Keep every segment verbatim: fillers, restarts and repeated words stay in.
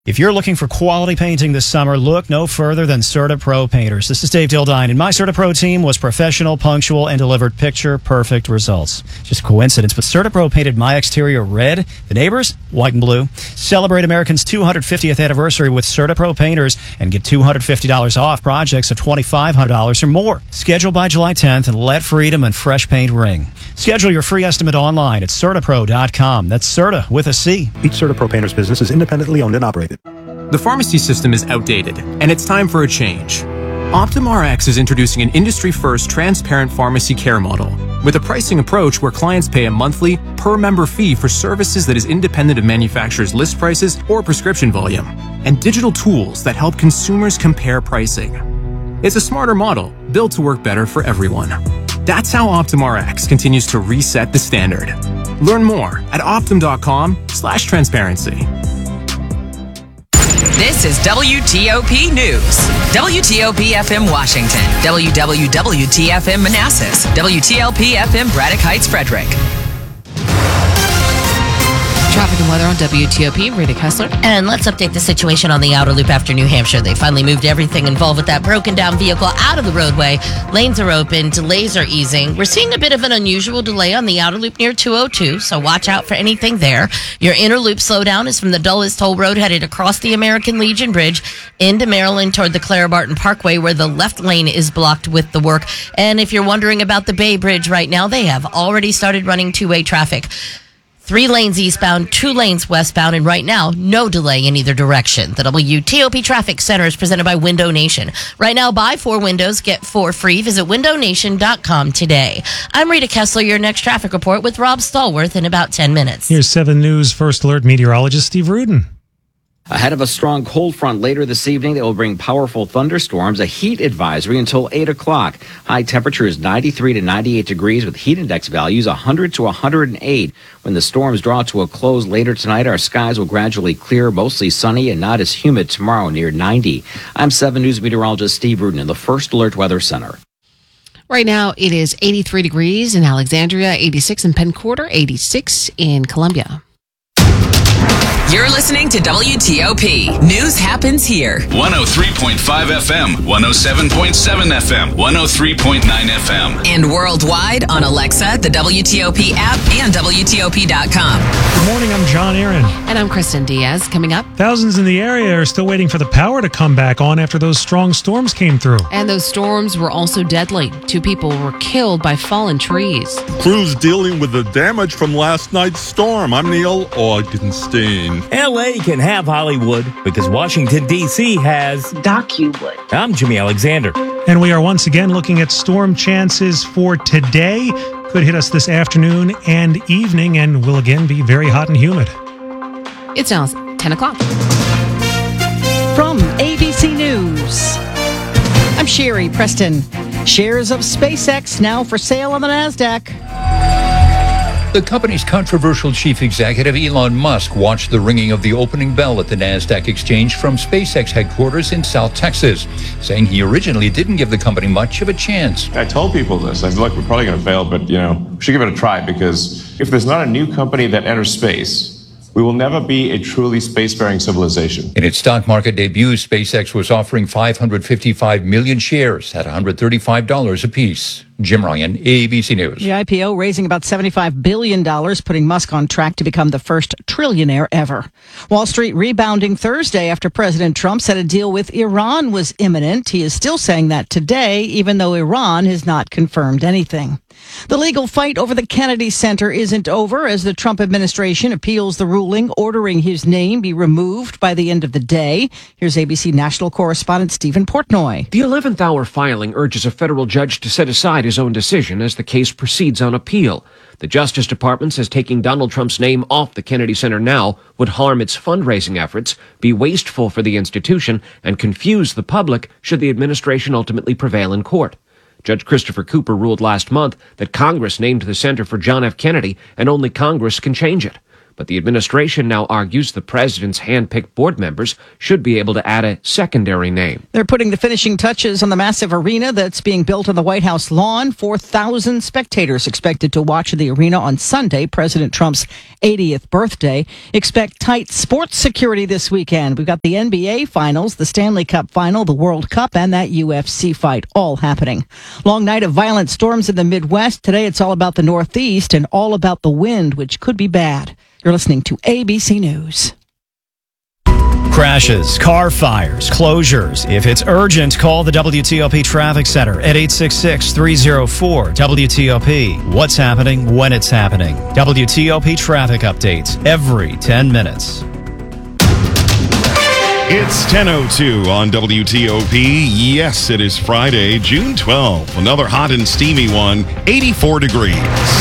If you're looking for quality painting this summer, look no further than CertaPro Painters. This is Dave Dildine, and my CertaPro team was professional, punctual, and delivered picture-perfect results. Just a coincidence, but CertaPro painted my exterior red, the neighbors white and blue. Celebrate American's two hundred fiftieth anniversary with CertaPro Painters and get two hundred fifty dollars off projects of twenty-five hundred dollars or more. Schedule by July tenth and let freedom and fresh paint ring. Schedule your free estimate online at CertaPro dot com. That's Certa with a C. Each CertaPro Painters business is independently owned and operated. The pharmacy system is outdated, and it's time for a change. OptumRx is introducing an industry-first transparent pharmacy care model with a pricing approach where clients pay a monthly, per-member fee for services that is independent of manufacturers' list prices or prescription volume, and digital tools that help consumers compare pricing. It's a smarter model, built to work better for everyone. That's how OptumRx continues to reset the standard. Learn more at optum dot com slash transparency. This is W T O P News. W T O P F M Washington. W W W T F M Manassas. W T L P F M Braddock Heights, Frederick. Traffic and weather on W T O P, Rita Kessler. And let's update the situation on the outer loop after New Hampshire. They finally moved everything involved with that broken down vehicle out of the roadway. Lanes are open, delays are easing. We're seeing a bit of an unusual delay on the outer loop near two oh two, so watch out for anything there. Your inner loop slowdown is from the Dulles Toll Road headed across the American Legion Bridge into Maryland toward the Clara Barton Parkway, where the left lane is blocked with the work. And if you're wondering about the Bay Bridge right now, they have already started running two-way traffic. Three lanes eastbound, two lanes westbound, and right now, no delay in either direction. The W T O P Traffic Center is presented by Window Nation. Right now, buy four windows, get four free. Visit window nation dot com today. I'm Rita Kessler, your next traffic report with Rob Stallworth in about ten minutes. Here's seven News First Alert meteorologist Steve Rudin. Ahead of a strong cold front later this evening that will bring powerful thunderstorms, a heat advisory until eight o'clock. High temperature is ninety-three to ninety-eight degrees with heat index values one hundred to one hundred eight. When the storms draw to a close later tonight, our skies will gradually clear, mostly sunny and not as humid tomorrow, near ninety. I'm seven News meteorologist Steve Rudin in the First Alert Weather Center. Right now, it is eighty-three degrees in Alexandria, eighty-six in Penn Quarter, eighty-six in Columbia. You're listening to W T O P. News happens here. one oh three point five F M, one oh seven point seven F M, one oh three point nine F M. And worldwide on Alexa, the W T O P app, and W T O P dot com. Good morning, I'm John Aaron. And I'm Kristen Diaz. Coming up, thousands in the area are still waiting for the power to come back on after those strong storms came through. And those storms were also deadly. Two people were killed by fallen trees. Crews dealing with the damage from last night's storm. I'm Neil Augenstein. L A can have Hollywood because Washington, D C has Docuwood. I'm Jimmy Alexander. And we are once again looking at storm chances for today. Could hit us this afternoon and evening and will again be very hot and humid. It's now ten o'clock. From A B C News, I'm Sherry Preston. Shares of SpaceX now for sale on the NASDAQ. The company's controversial chief executive, Elon Musk, watched the ringing of the opening bell at the NASDAQ exchange from SpaceX headquarters in South Texas, saying he originally didn't give the company much of a chance. I told people this. I said, look, we're probably going to fail, but, you know, we should give it a try, because if there's not a new company that enters space, we will never be a truly spacefaring civilization. In its stock market debut, SpaceX was offering five hundred fifty-five million shares at one hundred thirty-five dollars apiece. Jim Ryan, A B C News. The I P O raising about seventy-five billion dollars, putting Musk on track to become the first trillionaire ever. Wall Street rebounding Thursday after President Trump said a deal with Iran was imminent. He is still saying that today, even though Iran has not confirmed anything. The legal fight over the Kennedy Center isn't over as the Trump administration appeals the ruling ordering his name be removed by the end of the day. Here's A B C national correspondent Stephen Portnoy. The eleventh hour filing urges a federal judge to set aside his own decision as the case proceeds on appeal. The Justice Department says taking Donald Trump's name off the Kennedy Center now would harm its fundraising efforts, be wasteful for the institution, and confuse the public should the administration ultimately prevail in court. Judge Christopher Cooper ruled last month that Congress named the center for John F. Kennedy, and only Congress can change it. But the administration now argues the president's hand-picked board members should be able to add a secondary name. They're putting the finishing touches on the massive arena that's being built on the White House lawn. four thousand spectators expected to watch the arena on Sunday, President Trump's eightieth birthday. Expect tight sports security this weekend. We've got the N B A Finals, the Stanley Cup Final, the World Cup, and that U F C fight all happening. Long night of violent storms in the Midwest. Today it's all about the Northeast and all about the wind, which could be bad. You're listening to A B C News. Crashes, car fires, closures. If it's urgent, call the W T O P Traffic Center at eight six six, three oh four, W T O P. What's happening when it's happening. W T O P traffic updates every ten minutes. It's ten oh two on W T O P. Yes, it is Friday, June twelfth. Another hot and steamy one, eighty-four degrees.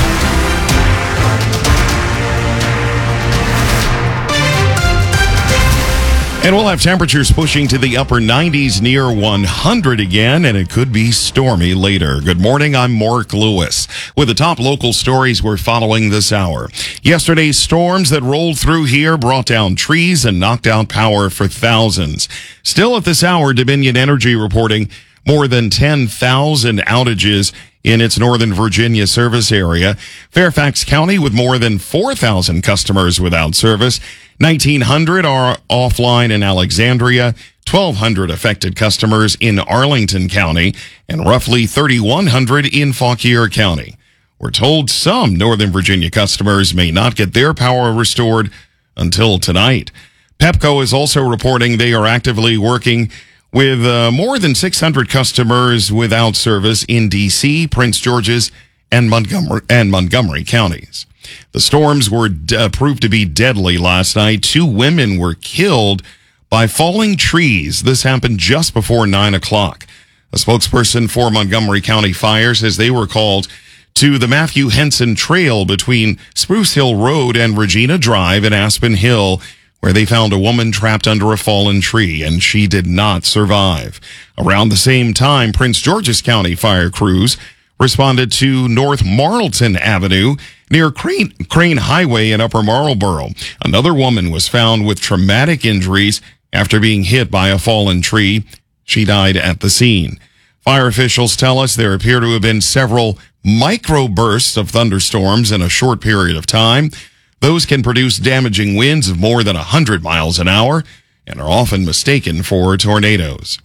And we'll have temperatures pushing to the upper nineties near one hundred again, and it could be stormy later. Good morning, I'm Mark Lewis. With the top local stories we're following this hour. Yesterday's storms that rolled through here brought down trees and knocked out power for thousands. Still at this hour, Dominion Energy reporting more than ten thousand outages in its Northern Virginia service area. Fairfax County with more than four thousand customers without service. nineteen hundred are offline in Alexandria, twelve hundred affected customers in Arlington County, and roughly thirty-one hundred in Fauquier County. We're told some Northern Virginia customers may not get their power restored until tonight. Pepco is also reporting they are actively working with uh, more than six hundred customers without service in D C, Prince George's, and Montgomery, and Montgomery counties. The storms were uh, proved to be deadly last night. Two women were killed by falling trees. This happened just before nine o'clock. A spokesperson for Montgomery County Fire says they were called to the Matthew Henson Trail between Spruce Hill Road and Regina Drive in Aspen Hill, where they found a woman trapped under a fallen tree, and she did not survive. Around the same time, Prince George's County fire crews responded to North Marlton Avenue near Crane, Crane Highway in Upper Marlboro. Another woman was found with traumatic injuries after being hit by a fallen tree. She died at the scene. Fire officials tell us there appear to have been several microbursts of thunderstorms in a short period of time. Those can produce damaging winds of more than one hundred miles an hour and are often mistaken for tornadoes.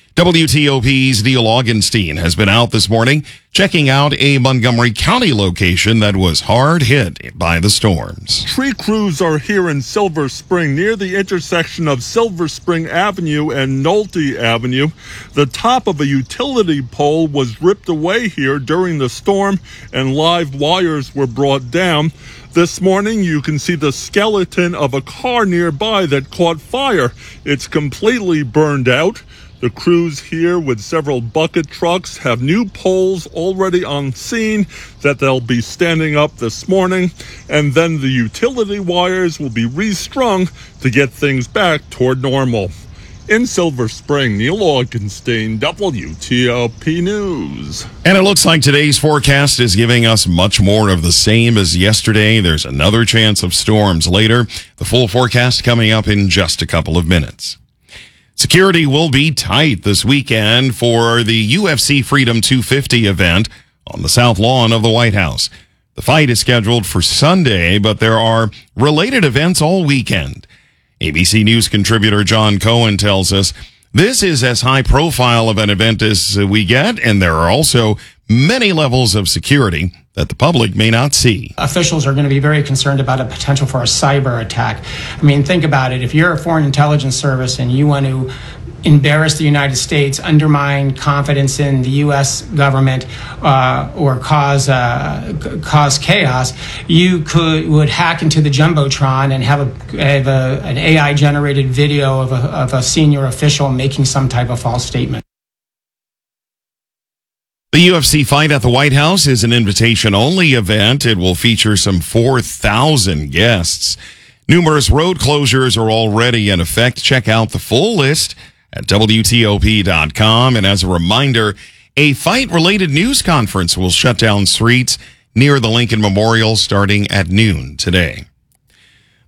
W T O P's Neil Augenstein has been out this morning checking out a Montgomery County location that was hard hit by the storms. Tree crews are here in Silver Spring near the intersection of Silver Spring Avenue and Nolte Avenue. The top of a utility pole was ripped away here during the storm and live wires were brought down. This morning, you can see the skeleton of a car nearby that caught fire. It's completely burned out. The crews here with several bucket trucks have new poles already on scene that they'll be standing up this morning, and then the utility wires will be restrung to get things back toward normal. In Silver Spring, Neil Augenstein, W T O P News. And it looks like today's forecast is giving us much more of the same as yesterday. There's another chance of storms later. The full forecast coming up in just a couple of minutes. Security will be tight this weekend for the U F C Freedom two fifty event on the south lawn of the White House. The fight is scheduled for Sunday, but there are related events all weekend. A B C News contributor John Cohen tells us this is as high profile of an event as we get, and there are also many levels of security that the public may not see. Officials are going to be very concerned about a potential for a cyber attack. I mean, think about it. If you're a foreign intelligence service and you want to embarrass the United States, undermine confidence in the U S government, uh, or cause uh, cause chaos, you could would hack into the jumbotron and have a have a, an A I generated video of a, of a senior official making some type of false statement. The U F C fight at the White House is an invitation-only event. It will feature some four thousand guests. Numerous road closures are already in effect. Check out the full list at W T O P dot com. And as a reminder, a fight-related news conference will shut down streets near the Lincoln Memorial starting at noon today.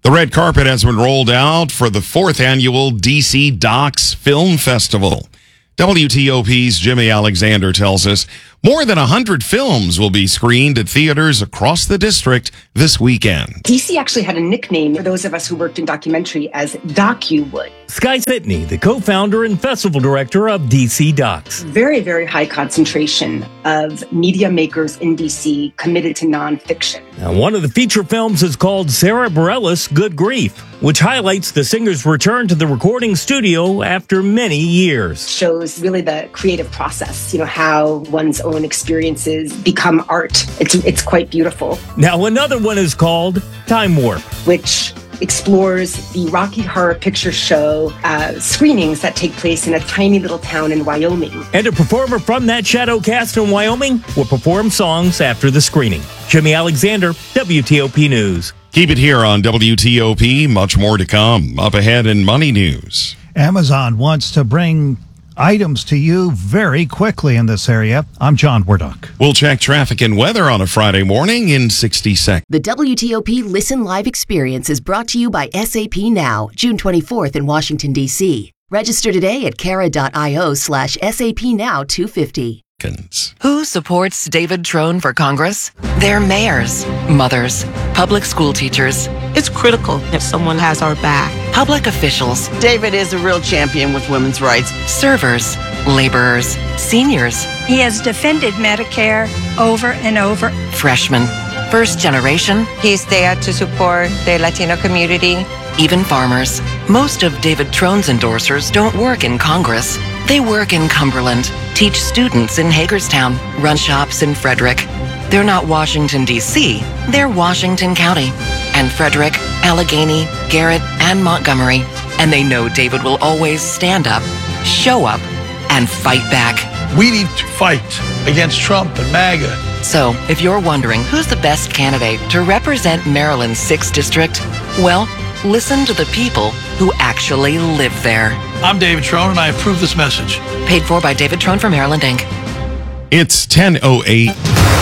The red carpet has been rolled out for the fourth annual D C Docs Film Festival. W T O P's Jimmy Alexander tells us more than one hundred films will be screened at theaters across the district this weekend. D C actually had a nickname for those of us who worked in documentary as DocuWood. Sky Pitney, the co-founder and festival director of D C Docs. Very, very high concentration of media makers in D C committed to nonfiction. Now, one of the feature films is called Sarah Bareilles' Good Grief, which highlights the singer's return to the recording studio after many years. Shows really the creative process, you know, how one's own experiences become art. It's, it's quite beautiful. Now, another one is called Time Warp, which explores the Rocky Horror Picture Show uh, screenings that take place in a tiny little town in Wyoming. And a performer from that shadow cast in Wyoming will perform songs after the screening. Jimmy Alexander, W T O P News. Keep it here on W T O P. Much more to come. Up ahead in Money News. Amazon wants to bring items to you very quickly in this area. I'm John Wardock. We'll check traffic and weather on a Friday morning in sixty seconds. The W T O P Listen Live experience is brought to you by S A P Now, June twenty-fourth in Washington, D C. Register today at cara.io slash SAP Now 250. Who supports David Trone for Congress? They're mayors, mothers, public school teachers. It's critical if someone has our back. Public officials. David is a real champion with women's rights. Servers, laborers, seniors. He has defended Medicare over and over. Freshmen, first generation. He's there to support the Latino community. Even farmers. Most of David Trone's endorsers don't work in Congress. They work in Cumberland, teach students in Hagerstown, run shops in Frederick. They're not Washington, D C, they're Washington County. And Frederick, Allegheny, Garrett, and Montgomery. And they know David will always stand up, show up, and fight back. We need to fight against Trump and MAGA. So, if you're wondering who's the best candidate to represent Maryland's sixth District, well, listen to the people who actually live there. I'm David Trone, and I approve this message. Paid for by David Trone for Maryland, Incorporated. It's ten oh eight.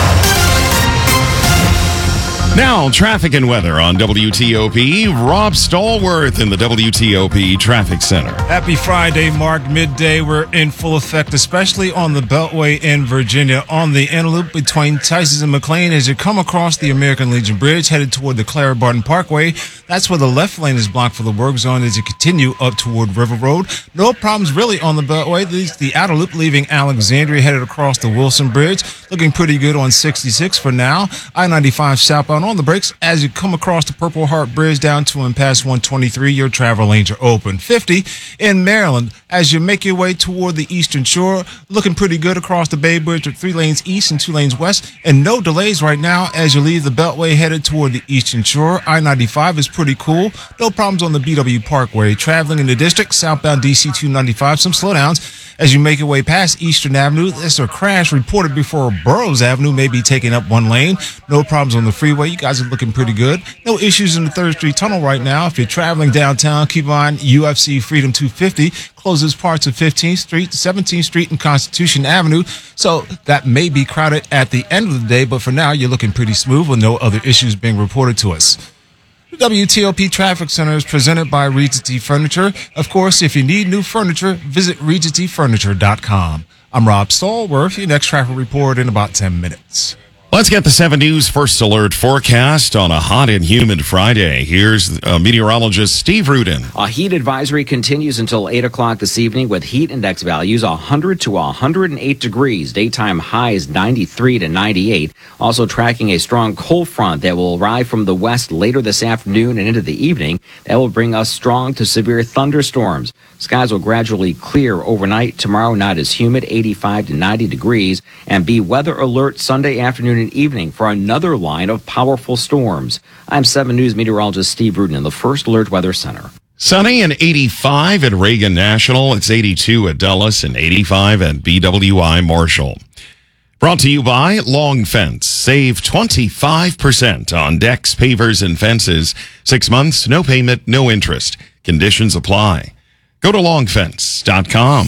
Now, traffic and weather on W T O P. Rob Stallworth in the W T O P Traffic Center. Happy Friday, Mark. Midday, we're in full effect, especially on the Beltway in Virginia. On the inner loop between Tysons and McLean, as you come across the American Legion Bridge, headed toward the Clara Barton Parkway. That's where the left lane is blocked for the work zone as you continue up toward River Road. No problems really on the Beltway. At least the outer loop leaving Alexandria, headed across the Wilson Bridge. Looking pretty good on sixty-six for now. I ninety-five southbound on the brakes as you come across the Purple Heart Bridge down to and past one twenty-three. Your travel lanes are open. fifty in Maryland as you make your way toward the Eastern Shore. Looking pretty good across the Bay Bridge with three lanes east and two lanes west. And no delays right now as you leave the Beltway headed toward the Eastern Shore. I ninety-five is pretty cool. No problems on the B W Parkway. Traveling in the district, southbound D C two ninety-five, some slowdowns as you make your way past Eastern Avenue. There's a crash reported before Burroughs Avenue, may be taking up one lane. No problems on the freeway. You guys are looking pretty good. No issues in the third Street Tunnel right now. If you're traveling downtown, keep in mind U F C Freedom two fifty closes parts of fifteenth Street, seventeenth Street, and Constitution Avenue. So that may be crowded at the end of the day, but for now, you're looking pretty smooth with no other issues being reported to us. The W T O P Traffic Center is presented by Regency Furniture. Of course, if you need new furniture, visit regency furniture dot com. I'm Rob Stallworth. Your next traffic report in about ten minutes. Let's get the seven News First Alert forecast on a hot and humid Friday. Here's uh, meteorologist Steve Rudin. A heat advisory continues until eight o'clock this evening with heat index values one hundred to one hundred eight degrees. Daytime highs ninety-three to ninety-eight. Also tracking a strong cold front that will arrive from the west later this afternoon and into the evening. That will bring us strong to severe thunderstorms. Skies will gradually clear overnight. Tomorrow, not as humid, eighty-five to ninety degrees. And be weather alert Sunday afternoon and evening for another line of powerful storms. I'm seven News meteorologist Steve Rudin in the First Alert Weather Center. Sunny and eighty-five at Reagan National. It's eighty-two at Dulles and eighty-five at B W I Marshall. Brought to you by Long Fence. Save twenty-five percent on decks, pavers, and fences. Six months, no payment, no interest. Conditions apply. Go to long fence dot com.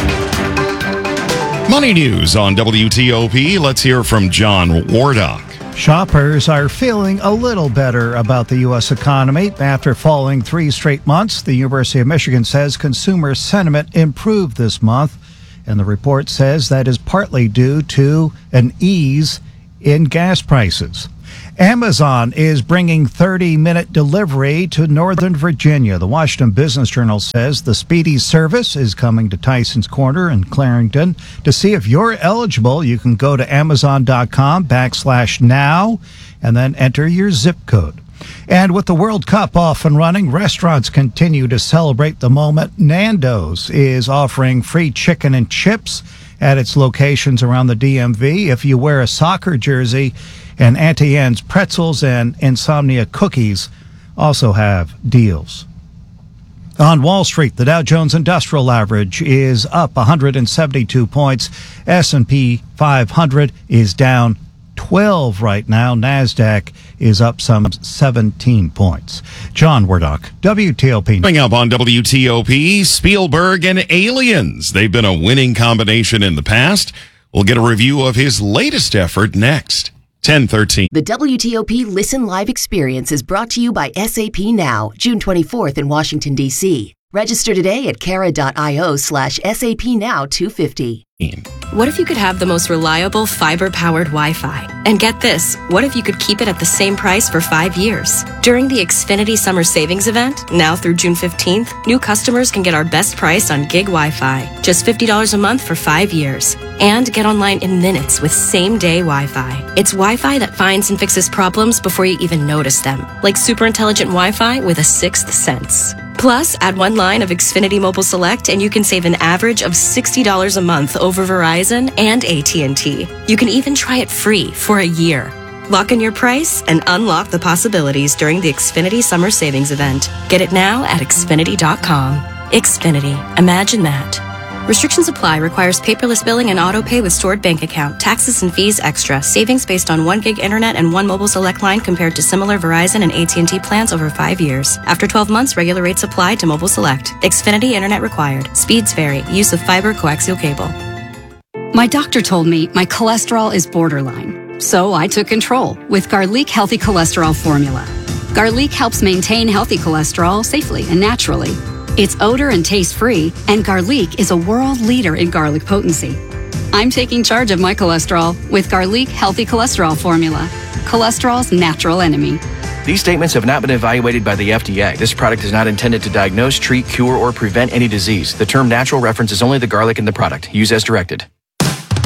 Money News on W T O P. Let's hear from John Wardock. Shoppers are feeling a little better about the U S economy. After falling three straight months, the University of Michigan says consumer sentiment improved this month. And the report says that is partly due to an ease in gas prices. Amazon is bringing thirty-minute delivery to Northern Virginia. The Washington Business Journal says the speedy service is coming to Tyson's Corner in Clarington. To see if you're eligible, you can go to amazon.com backslash now and then enter your zip code. And with the World Cup off and running, restaurants continue to celebrate the moment. Nando's is offering free chicken and chips at its locations around the D M V. If you wear a soccer jersey, and Auntie Anne's Pretzels and Insomnia Cookies also have deals. On Wall Street, the Dow Jones Industrial Average is up one hundred seventy-two points. S and P five hundred is down twelve right now. NASDAQ is up some seventeen points. John Wardock, W T O P. Coming up on W T O P, Spielberg and Aliens. They've been a winning combination in the past. We'll get a review of his latest effort next. ten thirteen. The W T O P Listen Live experience is brought to you by S A P Now, June twenty-fourth in Washington, D C. Register today at cara.io slash SAP Now two fifty. What if you could have the most reliable fiber-powered Wi-Fi? And get this, what if you could keep it at the same price for five years? During the Xfinity Summer Savings Event, now through June fifteenth, new customers can get our best price on gig Wi-Fi, just fifty dollars a month for five years. And get online in minutes with same-day Wi-Fi. It's Wi-Fi that finds and fixes problems before you even notice them, like super intelligent Wi-Fi with a sixth sense. Plus, add one line of Xfinity Mobile Select and you can save an average of sixty dollars a month over Verizon and A T and T. You can even try it free for a year. Lock in your price and unlock the possibilities during the Xfinity Summer Savings Event. Get it now at Xfinity dot com. Xfinity. Imagine that. Restrictions apply. Requires paperless billing and auto pay with stored bank account. Taxes and fees extra. Savings based on one gig internet and one mobile select line compared to similar Verizon and A T and T plans over five years. After twelve months, regular rates apply to mobile select. Xfinity internet required. Speeds vary. Use of fiber coaxial cable. My doctor told me my cholesterol is borderline. So I took control with Garlic Healthy Cholesterol Formula. Garlic helps maintain healthy cholesterol safely and naturally. It's odor and taste free, and Garlic is a world leader in garlic potency. I'm taking charge of my cholesterol with Garlic Healthy Cholesterol Formula, cholesterol's natural enemy. These statements have not been evaluated by the F D A. This product is not intended to diagnose, treat, cure, or prevent any disease. The term natural references only the garlic in the product. Use as directed.